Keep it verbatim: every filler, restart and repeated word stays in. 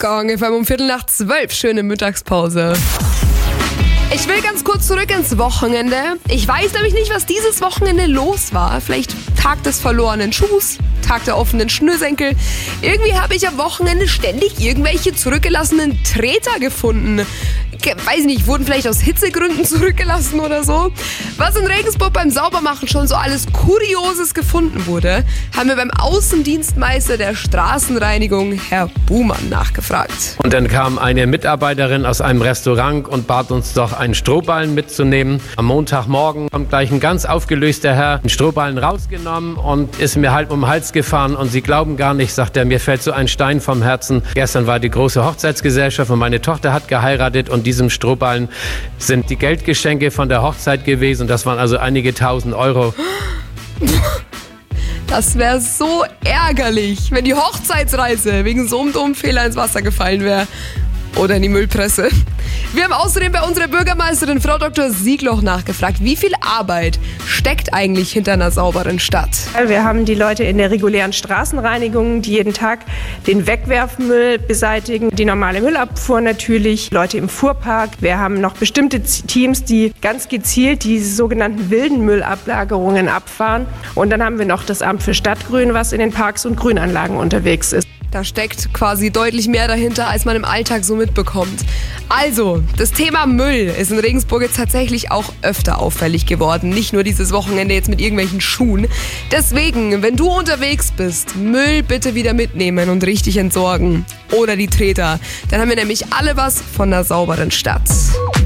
Morgen, vor allem um Viertel nach zwölf, schöne Mittagspause. Ich will ganz kurz zurück ins Wochenende. Ich weiß nämlich nicht, was dieses Wochenende los war. Vielleicht Tag des verlorenen Schuhs, Tag der offenen Schnürsenkel. Irgendwie habe ich am Wochenende ständig irgendwelche zurückgelassenen Treter gefunden. Weiß nicht, wurden vielleicht aus Hitzegründen zurückgelassen oder so. Was in Regensburg beim Saubermachen schon so alles Kurioses gefunden wurde, haben wir beim Außendienstmeister der Straßenreinigung, Herr Buhmann, nachgefragt. Und dann kam eine Mitarbeiterin aus einem Restaurant und bat uns doch, einen Strohballen mitzunehmen. Am Montagmorgen kommt gleich ein ganz aufgelöster Herr, einen Strohballen rausgenommen und ist mir halb um den Hals gefahren. Und Sie glauben gar nicht, sagt er, mir fällt so ein Stein vom Herzen. Gestern war die große Hochzeitsgesellschaft und meine Tochter hat geheiratet und diesem Strohballen sind die Geldgeschenke von der Hochzeit gewesen. Das waren also einige tausend Euro. Das wäre so ärgerlich, wenn die Hochzeitsreise wegen so einem dummen Fehler ins Wasser gefallen wäre. Oder in die Müllpresse. Wir haben außerdem bei unserer Bürgermeisterin Frau Doktor Siegloch nachgefragt, wie viel Arbeit steckt eigentlich hinter einer sauberen Stadt? Wir haben die Leute in der regulären Straßenreinigung, die jeden Tag den Wegwerfmüll beseitigen, die normale Müllabfuhr natürlich, Leute im Fuhrpark. Wir haben noch bestimmte Teams, die ganz gezielt die sogenannten wilden Müllablagerungen abfahren. Und dann haben wir noch das Amt für Stadtgrün, was in den Parks und Grünanlagen unterwegs ist. Da steckt quasi deutlich mehr dahinter, als man im Alltag so mitbekommt. Also, das Thema Müll ist in Regensburg jetzt tatsächlich auch öfter auffällig geworden. Nicht nur dieses Wochenende jetzt mit irgendwelchen Schuhen. Deswegen, wenn du unterwegs bist, Müll bitte wieder mitnehmen und richtig entsorgen. Oder die Treter. Dann haben wir nämlich alle was von einer sauberen Stadt.